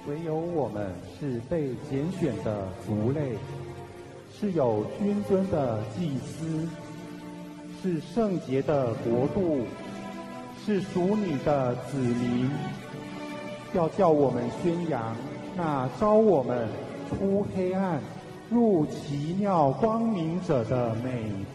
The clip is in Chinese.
唯有我们是被拣选的族类，是有君尊的祭司，是圣洁的国度，是属你的子民。要叫我们宣扬那招我们出黑暗入奇妙光明者的美